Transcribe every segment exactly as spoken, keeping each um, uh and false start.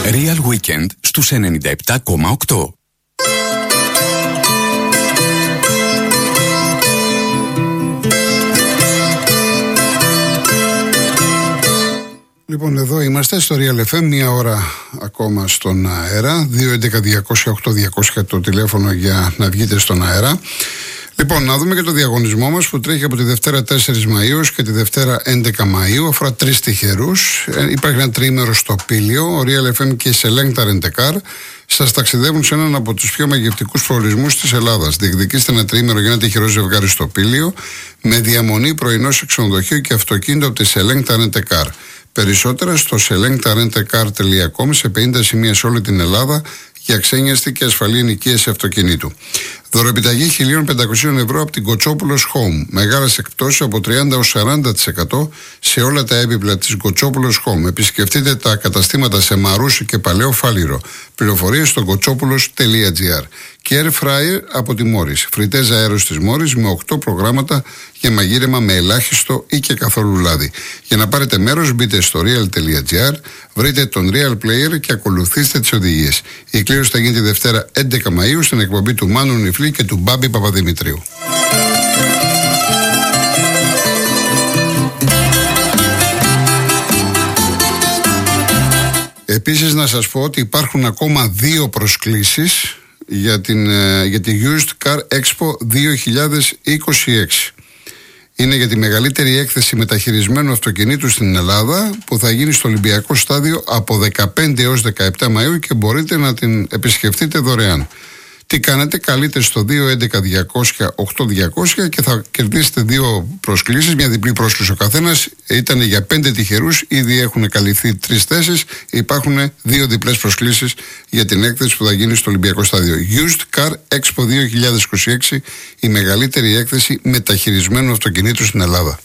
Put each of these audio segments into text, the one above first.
Real Weekend στους ενενήντα επτά κόμμα οκτώ. Λοιπόν, εδώ είμαστε στο Real εφ εμ, μία ώρα ακόμα στον αέρα. δύο έντεκα διακόσια οκτώ διακόσια το τηλέφωνο για να βγείτε στον αέρα. Λοιπόν, να δούμε και το διαγωνισμό μας που τρέχει από τη Δευτέρα τέσσερις Μαΐου και τη Δευτέρα έντεκα Μαΐου. Αφορά τρεις τυχερούς. Ε, υπάρχει ένα τριήμερο στο Πήλιο. Ο Real εφ εμ και η Selecta Rent a Car σας ταξιδεύουν σε έναν από τους πιο μαγευτικούς προορισμούς της Ελλάδας. Διεκδικήστε ένα τριήμερο για ένα τυχερό ζευγάρι στο Πήλιο με διαμονή, πρωινό σε ξενοδοχείο και αυτοκίνητο από τη Selecta Rent a Car. Περισσότερα στο selecta rent a car τελεία com, σε πενήντα σημεία σε όλη την Ελλάδα για ξένιαστη και ασφαλή ενοικίαση αυτοκινήτου. Δωροεπιταγή χίλια πεντακόσια ευρώ από την Κοτσόπουλος Home. Μεγάλες εκπτώσεις από τριάντα έως σαράντα τοις εκατό σε όλα τα έπιπλα της Κοτσόπουλος Home. Επισκεφτείτε τα καταστήματα σε Μαρούσι και Παλαιό Φάληρο. Πληροφορίες στο κοτσόπουλος τελεία τζι άρ. Και Air Fryer από τη Μόρις. Φριτέζα αέρος της Μόρις με οκτώ προγράμματα για μαγείρεμα με ελάχιστο ή και καθόλου λάδι. Για να πάρετε μέρος μπείτε στο real τελεία τζι άρ, βρείτε τον Real Player και ακολουθήστε τις οδηγίες. Η κλήρωση θα γίνει τη Δευτέρα έντεκα Μαΐου στην εκπομπή του Μάνου Νιφλή και του Μπάμπη Παπαδημητρίου. Επίσης να σας πω ότι υπάρχουν ακόμα δύο προσκλήσεις για, την, για τη Used Car Expo δύο χιλιάδες είκοσι έξι. Είναι για τη μεγαλύτερη έκθεση μεταχειρισμένου αυτοκινήτου στην Ελλάδα που θα γίνει στο Ολυμπιακό Στάδιο από δεκαπέντε έως δεκαεπτά Μαΐου και μπορείτε να την επισκεφτείτε δωρεάν. Τι κάνετε, καλείτε στο δύο έντεκα διακόσια οκτώ διακόσια και θα κερδίσετε δύο προσκλήσεις, μια διπλή πρόσκληση ο καθένας. Ήταν για πέντε τυχερούς, ήδη έχουν καλυφθεί τρεις θέσεις. Υπάρχουν δύο διπλές προσκλήσεις για την έκθεση που θα γίνει στο Ολυμπιακό Στάδιο. Used Car Expo δύο χιλιάδες είκοσι έξι, η μεγαλύτερη έκθεση μεταχειρισμένου αυτοκινήτου στην Ελλάδα.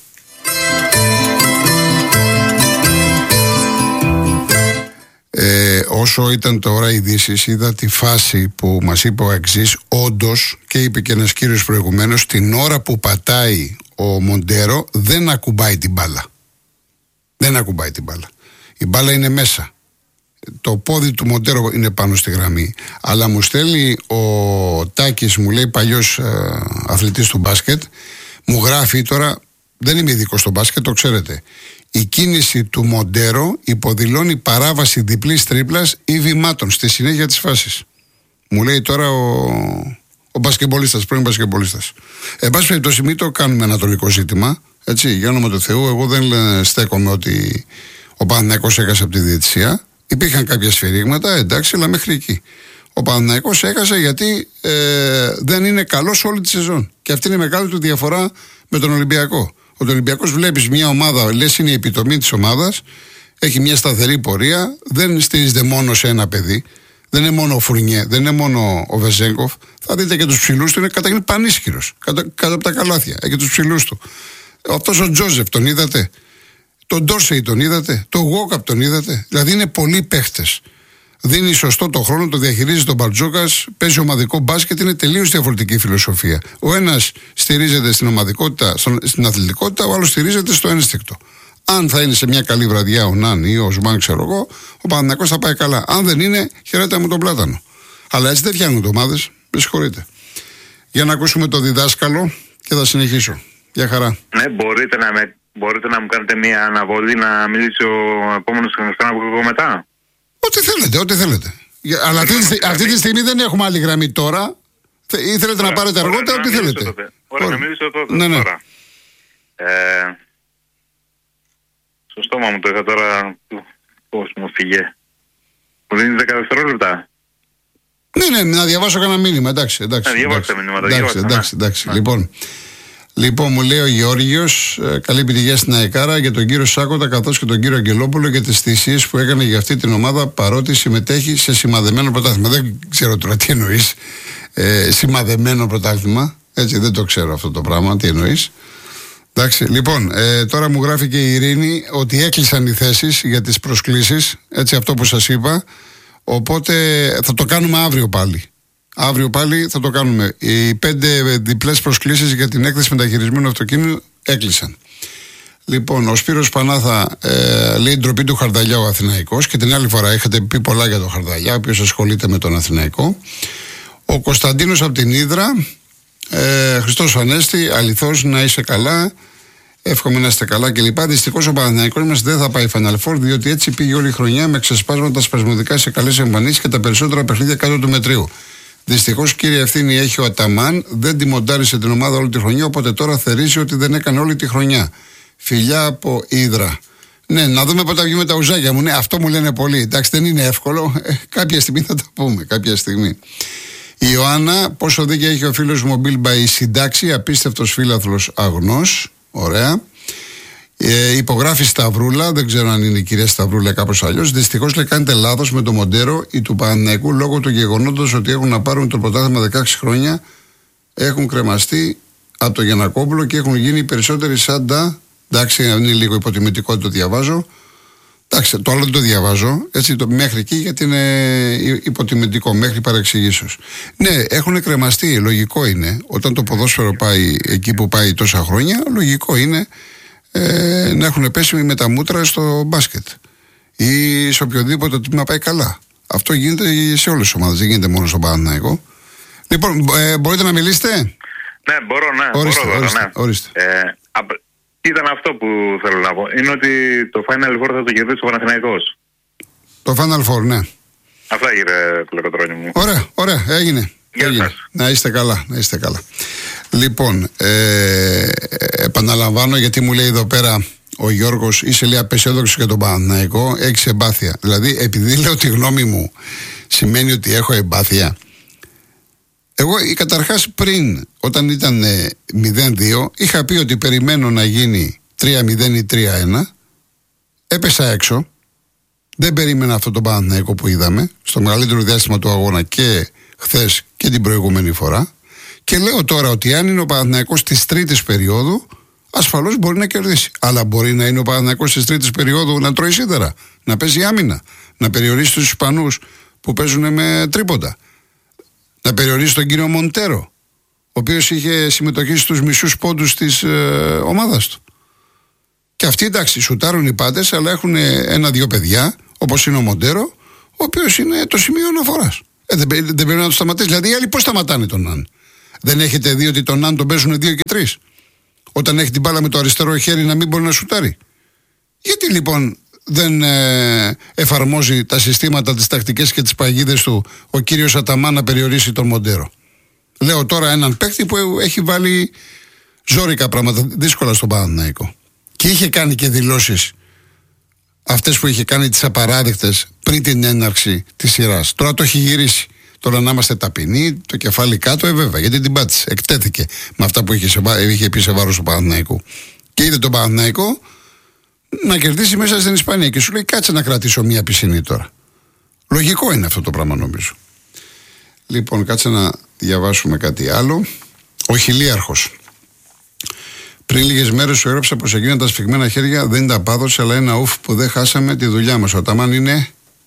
Ε, όσο ήταν τώρα ειδήσεις, είδα τη φάση που μας είπε ο Αξής. Όντως, και είπε και ένας κύριος προηγουμένως, την ώρα που πατάει ο Μοντέρο δεν ακουμπάει την μπάλα. Δεν ακουμπάει την μπάλα. Η μπάλα είναι μέσα. Το πόδι του Μοντέρο είναι πάνω στη γραμμή. Αλλά μου στέλνει ο Τάκης, μου λέει, παλιός ε, αθλητής του μπάσκετ, μου γράφει τώρα, δεν είμαι ειδικός στο μπάσκετ, το ξέρετε. Η κίνηση του Μοντέρο υποδηλώνει παράβαση διπλής τρίπλας ή βημάτων στη συνέχεια της φάσης. Μου λέει τώρα ο, ο μπασκεμπολίστας, πρώην μπασκεμπολίστας. Εν πάση περιπτώσει, μην το κάνουμε ανατολικό ζήτημα. Έτσι, για όνομα του Θεού, εγώ δεν στέκομαι ότι ο Παναθηναϊκός έχασε από τη διαιτησία. Υπήρχαν κάποια σφυρίγματα, εντάξει, αλλά μέχρι εκεί. Ο Παναθηναϊκός έχασε γιατί ε, δεν είναι καλός όλη τη σεζόν. Και αυτή είναι η μεγάλη του διαφορά με τον Ολυμπιακό. Ο Ολυμπιακός βλέπεις μια ομάδα, λες είναι η επιτομή της ομάδας, έχει μια σταθερή πορεία, δεν στηρίζεται μόνο σε ένα παιδί, δεν είναι μόνο ο Φουρνιέ, δεν είναι μόνο ο Βεζέγκοφ. Θα δείτε και τους ψηλούς του, είναι καταρχήν πανίσχυρος, κάτω, κάτω από τα καλάθια, έχει τους ψηλούς του. Αυτός ο Τζόζεφ τον είδατε, τον Ντόρσεϊ τον είδατε, τον Γουόκαπ τον είδατε, δηλαδή είναι πολλοί παίχτες. Δίνει σωστό το χρόνο, το διαχειρίζει τον Μπαρτζόκας, παίζει ομαδικό μπάσκετ, είναι τελείως διαφορετική φιλοσοφία. Ο ένας στηρίζεται στην ομαδικότητα, στην αθλητικότητα, ο άλλος στηρίζεται στο ένστικτο. Αν θα είναι σε μια καλή βραδιά ο Ναν ή ο Ζουμάν, ξέρω εγώ, ο Παναθηναϊκός θα πάει καλά. Αν δεν είναι, χαιρέτα μου τον πλάτανο. Αλλά έτσι δεν φτιάχνουν ομάδες, με συγχωρείτε. Για να ακούσουμε το διδάσκαλο και θα συνεχίσω. Γεια χαρά. Ναι, μπορείτε να, με, μπορείτε να μου κάνετε μια αναβολή να μιλήσει ο επόμενος από μετά. Ό,τι θέλετε, ό,τι θέλετε. Αλλά αυτή, αυτή τη στιγμή δεν έχουμε άλλη γραμμή τώρα. Ή θέλετε ωραία, να πάρετε ωραία, αργότερα, ό,τι θέλετε. Τότε. Ωραία, να μιλήσω τότε. Ναι, ναι. Τώρα. Ε, στο στόμα μου το είχα τώρα. Πώς μου φύγε. Μου δίνει δέκα δευτερόλεπτα. Ναι, ναι, να διαβάσω κανένα μήνυμα. Εντάξει, εντάξει. Να διαβάσω τα μηνύματα. Εντάξει, εντάξει, εντάξει. Ναι. Λοιπόν, λοιπόν, μου λέει ο Γεώργιος, ε, καλή επιτυχία στην ΑΕΚΑΡΑ για τον κύριο Σάκοτα καθώς και τον κύριο Αγγελόπουλο για τις θυσίες που έκανε για αυτή την ομάδα παρότι συμμετέχει σε σημαδεμένο πρωτάθλημα. Δεν ξέρω τώρα τι εννοείς. Ε, σημαδεμένο πρωτάθλημα. Έτσι, δεν το ξέρω αυτό το πράγμα. Τι εννοείς. Εντάξει, λοιπόν, ε, τώρα μου γράφει και η Ειρήνη ότι έκλεισαν οι θέσεις για τις προσκλήσεις. Έτσι, αυτό που σας είπα. Οπότε θα το κάνουμε αύριο πάλι. Αύριο πάλι θα το κάνουμε. Οι πέντε διπλές προσκλήσεις για την έκθεση μεταχειρισμένου αυτοκίνητου έκλεισαν. Λοιπόν, ο Σπύρος Πανάθα ε, λέει ντροπή του Χαρδαλιά ο Αθηναϊκός, και την άλλη φορά είχατε πει πολλά για τον Χαρδαλιά, ο οποίος ασχολείται με τον Αθηναϊκό. Ο Κωνσταντίνος από την Ύδρα, ε, Χριστός Ανέστη, αληθώς, να είσαι καλά. Εύχομαι να είστε καλά κλπ. Δυστυχώς ο Παναθηναϊκός μας δεν θα πάει Final Four, διότι έτσι πήγε όλη η χρονιά με ξεσπάσματα σπασμωδικά σε καλές εμφανίσεις και τα περισσότερα παιχνίδια κάτω του μετρίου. Δυστυχώς, κύριε ευθύνη έχει ο Αταμάν, δεν τη μοντάρισε την ομάδα όλη τη χρονιά, οπότε τώρα θερίζει ότι δεν έκανε όλη τη χρονιά. Φιλιά από Ύδρα. Ναι, να δούμε πότε βγούμε τα ουζάκια μου. Ναι, αυτό μου λένε πολλοί. Εντάξει, δεν είναι εύκολο. Ε, κάποια στιγμή θα το πούμε. Κάποια στιγμή. Η Ιωάννα, πόσο δίκαια έχει ο φίλος μου ο Μπίλμπα, η συντάξη, απίστευτος φίλαθλος αγνός. Ωραία. Ε, υπογράφει Σταυρούλα, δεν ξέρω αν είναι η κυρία Σταυρούλα κάπως αλλιώς. Δυστυχώς, λέει, κάνετε λάθος με το Μοντέρο ή του Παναθηναϊκού λόγω του γεγονότος ότι έχουν να πάρουν το πρωτάθλημα δεκαέξι χρόνια. Έχουν κρεμαστεί από το Γιαννακόπουλο και έχουν γίνει περισσότεροι σαν τα. Εντάξει, είναι λίγο υποτιμητικό ότι το διαβάζω. Εντάξει, το άλλο δεν το διαβάζω. Έτσι, το, μέχρι εκεί, γιατί είναι υποτιμητικό, μέχρι παρεξηγήσεως. Ναι, έχουν κρεμαστεί, λογικό είναι. Όταν το ποδόσφαιρο πάει εκεί που πάει τόσα χρόνια, λογικό είναι ε, να έχουν πέσει με τα μούτρα στο μπάσκετ ή σε οποιοδήποτε τμήμα πάει καλά. Αυτό γίνεται σε όλες τις ομάδες, δεν γίνεται μόνο στον Παναθηναϊκό. Λοιπόν, ε, μπορείτε να μιλήσετε? Ναι, μπορώ, ναι. Ορίστε, μπορώ, ορίστε, ναι. ορίστε. Ε, απ, ήταν αυτό που θέλω να πω. Είναι ότι το Final Four θα το κερδίσει ο Παναθηναϊκός. Το Final Four, ναι. Αυτά, κύριε Πλεκοτρώνη μου. Ωραία, ωραία, έγινε. Γεια έγινε. σας. Να είστε καλά, να είστε καλά. Λοιπόν, ε, επαναλαμβάνω, γιατί μου λέει εδώ πέρα ο Γιώργος, είσαι, λέει, απεσιόδοξος για τον Παναθηναϊκό, έχεις εμπάθεια. Δηλαδή, επειδή λέω τη γνώμη μου, σημαίνει ότι έχω εμπάθεια? Εγώ καταρχάς πριν, όταν ήταν ε, μηδέν δύο, είχα πει ότι περιμένω να γίνει τρία μηδέν ή τρία ένα. Έπεσα έξω. Δεν περίμενα αυτό το Παναθηναϊκό που είδαμε στο μεγαλύτερο διάστημα του αγώνα και χθες και την προηγούμενη φορά. Και λέω τώρα ότι αν είναι ο Παναθηναϊκός της τρίτης περίοδου, ασφαλώς μπορεί να κερδίσει. Αλλά μπορεί να είναι ο Παναθηναϊκός της τρίτης περίοδου να τρώει σίδερα, να παίζει άμυνα, να περιορίσει τους Ισπανούς που παίζουν με τρίποντα, να περιορίσει τον κύριο Μοντέρο, ο οποίος είχε συμμετοχή στους μισούς πόντους της ε, ομάδας του. Και αυτοί, εντάξει, σουτάρουν οι πάντες, αλλά έχουν ένα-δυο παιδιά, όπως είναι ο Μοντέρο, ο οποίος είναι το σημείο αναφοράς. Ε, δεν, δεν πρέπει να το σταματήσει. Δηλαδή, οι άλλοι πώς σταματάνε τον Ναν? Δεν έχετε δει ότι τον Ναν τον παίζουν δύο και τρεις? Όταν έχει την μπάλα με το αριστερό χέρι να μην μπορεί να σουτάρει. Γιατί λοιπόν δεν ε, εφαρμόζει τα συστήματα, τις τακτικές και τις παγίδες του ο κύριος Αταμάν να περιορίσει τον Μοντέρο? Λέω τώρα έναν παίκτη που έχει βάλει ζόρικα πράγματα δύσκολα στον Παναθηναϊκό. Και είχε κάνει και δηλώσεις αυτές που είχε κάνει, τις απαράδεκτες, πριν την έναρξη της σειράς. Τώρα το έχει γυρίσει. Τώρα να είμαστε ταπεινοί, το κεφάλι κάτω, ε, βέβαια, γιατί την πάτησε. Εκτέθηκε με αυτά που είχε, σε, είχε πει σε βάρος του Παναθηναϊκού. Και είδε τον Παναθηναϊκό να κερδίσει μέσα στην Ισπανία. Και σου λέει, κάτσε να κρατήσω μία πισινή τώρα. Λογικό είναι αυτό το πράγμα, νομίζω. Λοιπόν, κάτσε να διαβάσουμε κάτι άλλο. Ο Χιλίαρχος. Πριν λίγες μέρες σου έγραψα πως εκείνα τα σφιγμένα χέρια δεν τα πάδωσε, αλλά ένα ουφ που δεν χάσαμε τη δουλειά μας. Ο Αταμάν είναι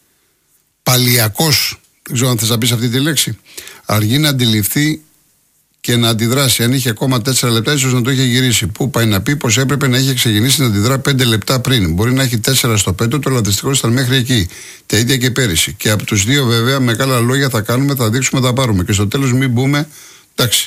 παλιακός. Δεν ξέρω αν θες να πεις αυτή τη λέξη. Αργεί να αντιληφθεί και να αντιδράσει. Αν είχε ακόμα τέσσερα λεπτά, ίσως να το είχε γυρίσει. Πού πάει να πει πως έπρεπε να είχε ξεκινήσει να αντιδρά πέντε λεπτά πριν. Μπορεί να έχει τέσσερα στο πέντε, αλλά δυστυχώς ήταν μέχρι εκεί. Τα ίδια και πέρυσι. Και από τους δύο, βέβαια, με καλά λόγια θα κάνουμε, θα δείξουμε, θα πάρουμε. Και στο τέλος μην μπούμε. Εντάξει.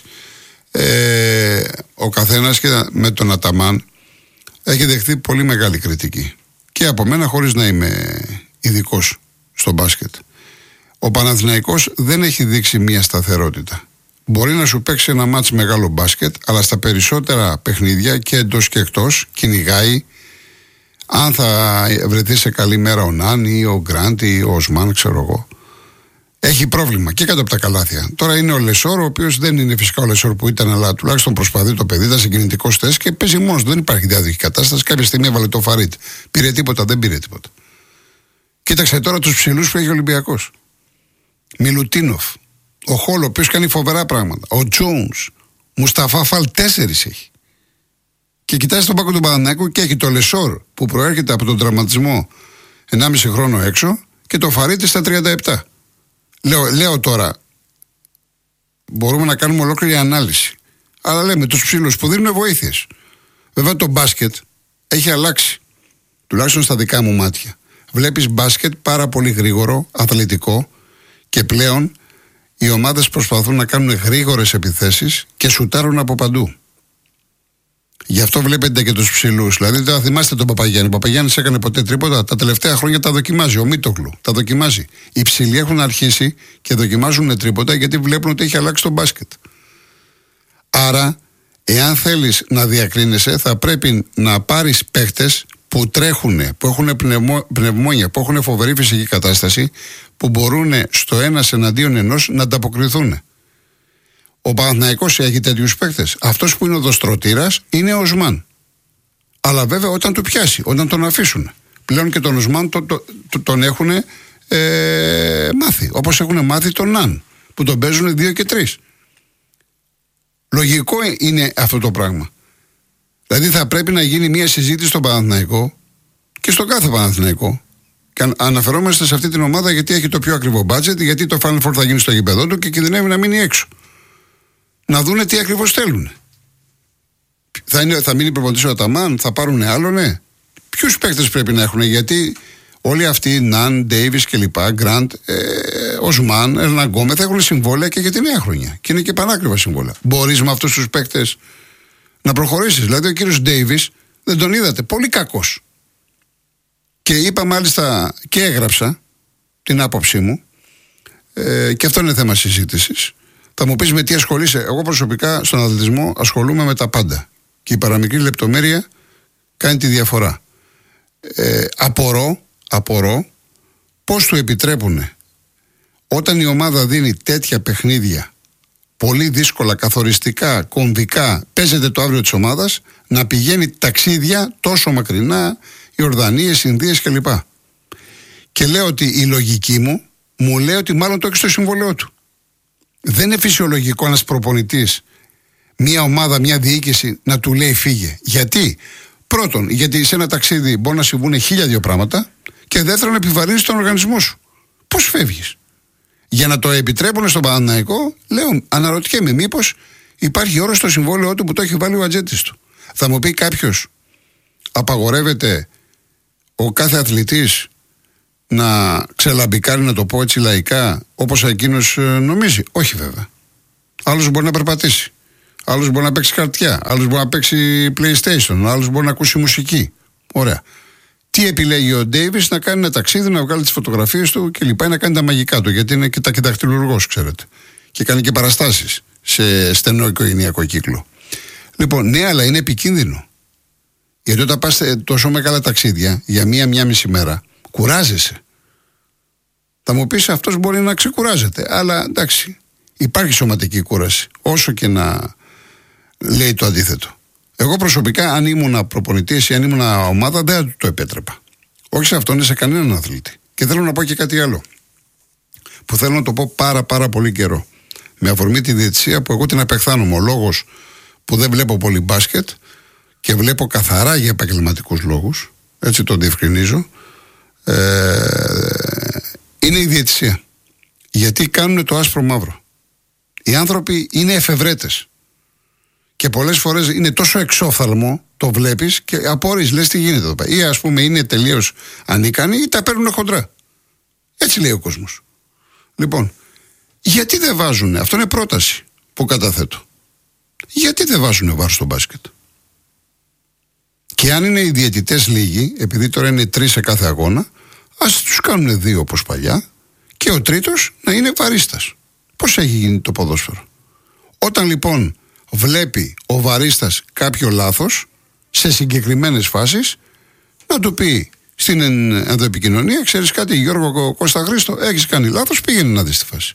Ε, ο καθένας και με τον Αταμάν έχει δεχθεί πολύ μεγάλη κριτική. Και από μένα, χωρίς να είμαι ειδικός στο μπάσκετ. Ο Παναθηναϊκός δεν έχει δείξει μια σταθερότητα. Μπορεί να σου παίξει ένα μάτς μεγάλο μπάσκετ, αλλά στα περισσότερα παιχνίδια και εντός και εκτός κυνηγάει. Αν θα βρεθεί σε καλή μέρα ο Νάν ή ο Γκραντ ή ο Οσμάν, ξέρω εγώ, έχει πρόβλημα και κάτω από τα καλάθια. Τώρα είναι ο Λεσόρ, ο οποίος δεν είναι φυσικά ο Λεσόρ που ήταν, αλλά τουλάχιστον προσπαθεί το παιδί, ήταν συγκινητικός τεστ και παίζει μόνος. Δεν υπάρχει διάδοχη κατάσταση. Κάποια στιγμή έβαλε το Φαρίτ. Πήρε τίποτα, δεν πήρε τίποτα. Κοίταξε τώρα τους ψηλούς που έχει ο Ολυμπιακός. Μιλουτίνοφ, ο Χόλ, ο οποίος κάνει φοβερά πράγματα. Ο Τζόουνς, Μουσταφά Φαλ, τέσσερις έχει. Και κοιτάζει τον πάγκο του Παναθηναϊκού και έχει το Λεσόρ που προέρχεται από τον τραυματισμό ενάμιση χρόνο έξω και το Φαρίτη στα τριάντα επτά. Λέω, λέω τώρα, μπορούμε να κάνουμε ολόκληρη ανάλυση. Αλλά λέμε τους ψήλους που δίνουν βοήθειες. Βέβαια το μπάσκετ έχει αλλάξει. Τουλάχιστον στα δικά μου μάτια. Βλέπεις μπάσκετ πάρα πολύ γρήγορο, αθλητικό και πλέον οι ομάδες προσπαθούν να κάνουν γρήγορες επιθέσεις και σουτάρουν από παντού. Γι' αυτό βλέπετε και τους ψηλούς. Δηλαδή, δεν θυμάστε τον Παπαγιάννη. Ο Παπαγιάννης έκανε ποτέ τρίποτα. Τα τελευταία χρόνια τα δοκιμάζει. Ο Μίτογλου τα δοκιμάζει. Οι ψηλοί έχουν αρχίσει και δοκιμάζουν τρίποτα γιατί βλέπουν ότι έχει αλλάξει το μπάσκετ. Άρα, εάν θέλεις να διακρίνεσαι, θα πρέπει να πάρεις παίχτες που τρέχουν, που έχουν πνευμο, πνευμόνια, που έχουν φοβερή φυσική κατάσταση, που μπορούν στο ένας εναντίον ενός να ανταποκριθούν. Ο Παναθηναϊκός έχει τέτοιους παίκτες. Αυτός που είναι ο δοστρωτήρας είναι ο Οσμάν. Αλλά βέβαια όταν του πιάσει, όταν τον αφήσουν. Πλέον και τον Οσμάν το, το, το, τον έχουν ε, μάθει. Όπως έχουν μάθει τον Ναν, που τον παίζουν δύο και τρεις. Λογικό είναι αυτό το πράγμα. Δηλαδή θα πρέπει να γίνει μια συζήτηση στον Παναθηναϊκό και στον κάθε Παναθηναϊκό. Και αναφερόμαστε σε αυτή την ομάδα γιατί έχει το πιο ακριβό budget, γιατί το Final Four θα γίνει στο γήπεδό του και κινδυνεύει να μείνει έξω. Να δούνε τι ακριβώς θέλουν. Θα, είναι, θα μείνει προπονητής ο Αταμάν, θα πάρουν άλλο, ναι. Ποιους παίκτες πρέπει να έχουν, γιατί όλοι αυτοί, Ναν, Ντέιβις κλπ., Γκραντ, ε, Οσμάν, Ερναγκόμε, θα έχουν συμβόλαια και για τη νέα χρονιά. Και είναι και πανάκριβα συμβόλαια. Μπορείς με αυτούς τους παίκτες να προχωρήσεις? Δηλαδή, ο κύριος Ντέιβις δεν τον είδατε, πολύ κακός. Και είπα μάλιστα και έγραψα την άποψή μου, ε, και αυτό είναι θέμα συζήτησης. Θα μου πεις με τι ασχολείσαι. Εγώ προσωπικά στον αθλητισμό ασχολούμαι με τα πάντα. Και η παραμικρή λεπτομέρεια κάνει τη διαφορά. Ε, απορώ, απορώ πώς του επιτρέπουν όταν η ομάδα δίνει τέτοια παιχνίδια, πολύ δύσκολα, καθοριστικά, κομβικά, παίζεται το αύριο της ομάδας, να πηγαίνει ταξίδια τόσο μακρινά, Ιορδανίες, Ινδίες κλπ. Και λέω ότι η λογική μου μου λέει ότι μάλλον το έχει στο συμβόλαιό του. Δεν είναι φυσιολογικό ένας προπονητής, μια ομάδα, μια διοίκηση να του λέει φύγε. Γιατί? Πρώτον, γιατί σε ένα ταξίδι μπορεί να συμβούν χίλια δύο πράγματα, και δεύτερον, επιβαρύνεις τον οργανισμό σου. Πώς φεύγεις? Για να το επιτρέπουν στον Παναθηναϊκό, λέω, αναρωτιέμαι, μήπως υπάρχει όρο στο συμβόλαιό του που το έχει βάλει ο ατζέντης του. Θα μου πει κάποιος, απαγορεύεται ο κάθε αθλητής να ξελαμπικάρει, να το πω έτσι λαϊκά, όπως εκείνος νομίζει? Όχι βέβαια. Άλλος μπορεί να περπατήσει, άλλος μπορεί να παίξει χαρτιά, άλλος μπορεί να παίξει PlayStation, άλλος μπορεί να ακούσει μουσική. Ωραία. Τι επιλέγει ο Ντέιβις? Να κάνει ένα ταξίδι, να βγάλει τις φωτογραφίες του και λοιπά, να κάνει τα μαγικά του, γιατί είναι και τα δακτυλουργός, ξέρετε. Και κάνει και παραστάσεις σε στενό οικογενειακό κύκλο. Λοιπόν, ναι, αλλά είναι επικίνδυνο. Γιατί όταν πας τόσο μεγάλα ταξίδια για μία-μία μισή μέρα, κουράζεσαι. Θα μου πεις, αυτός μπορεί να ξεκουράζεται. Αλλά εντάξει, υπάρχει σωματική κούραση. Όσο και να λέει το αντίθετο. Εγώ προσωπικά, αν ήμουν προπονητής ή αν ήμουν ομάδα, δεν θα το επέτρεπα. Όχι σε αυτόν, σε κανέναν αθλητή. Και θέλω να πω και κάτι άλλο, που θέλω να το πω πάρα πάρα πολύ καιρό. Με αφορμή τη διαιτησία που εγώ την απεχθάνομαι. Ο λόγος που δεν βλέπω πολύ μπάσκετ και βλέπω καθαρά για επαγγελματικούς λόγους, έτσι το διευκρινίζω, ε, είναι η διαιτησία. Γιατί κάνουν το άσπρο μαύρο. Οι άνθρωποι είναι εφευρέτες. Και πολλές φορές είναι τόσο εξόφθαλμο, το βλέπεις και απορείς, λες τι γίνεται εδώ πέρα. Ή ας πούμε είναι τελείως ανίκανοι ή τα παίρνουν χοντρά. Έτσι λέει ο κόσμος. Λοιπόν, γιατί δεν βάζουν, αυτό είναι πρόταση που καταθέτω, γιατί δεν βάζουν βάρ στο μπάσκετ? Και αν είναι οι διαιτητές λίγοι, επειδή τώρα είναι τρεις σε κάθε αγώνα, ας τους κάνουν δύο όπως παλιά και ο τρίτος να είναι βαρίστας. Πώς έχει γίνει το ποδόσφαιρο? Όταν λοιπόν βλέπει ο βαρίστας κάποιο λάθος σε συγκεκριμένες φάσεις, να του πει στην ενδοεπικοινωνία, ξέρεις κάτι Γιώργο Κώστα Χρήστο, έχεις κάνει λάθος, πήγαινε να δεις τη φάση.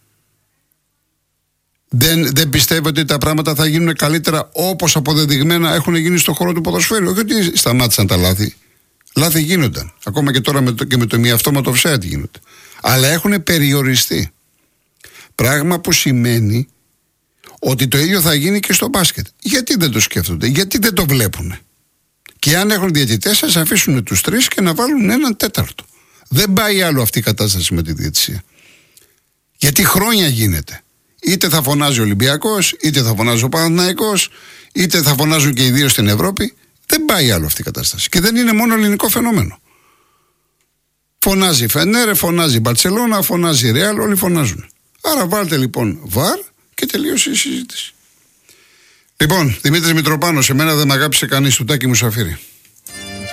Δεν, δεν πιστεύω ότι τα πράγματα θα γίνουν καλύτερα όπως αποδεδειγμένα έχουν γίνει στον χώρο του ποδοσφαίρου? Όχι ότι σταμάτησαν τα λάθη. Λάθη γίνονταν. Ακόμα και τώρα με το, και με το μη αυτόματο offside γίνονται. Αλλά έχουν περιοριστεί. Πράγμα που σημαίνει ότι το ίδιο θα γίνει και στο μπάσκετ. Γιατί δεν το σκέφτονται, γιατί δεν το βλέπουν? Και αν έχουν διαιτητές, ας αφήσουν τους τρεις και να βάλουν έναν τέταρτο. Δεν πάει άλλο αυτή η κατάσταση με τη διαιτησία. Γιατί χρόνια γίνεται. Είτε θα φωνάζει ο Ολυμπιακός, είτε θα φωνάζει ο Παναθηναϊκός, είτε θα φωνάζουν και οι δύο στην Ευρώπη. Δεν πάει άλλο αυτή η κατάσταση. Και δεν είναι μόνο ελληνικό φαινόμενο. Φωνάζει Φενέρε, φωνάζει Μπαρτσελώνα, φωνάζει Ρεάλ, όλοι φωνάζουν. Άρα βάλτε λοιπόν βαρ και τελείωσε η συζήτηση. Λοιπόν, Δημήτρης Μητροπάνος, εμένα δεν με αγάπησε κανείς, του Τάκη Μουσαφίρη.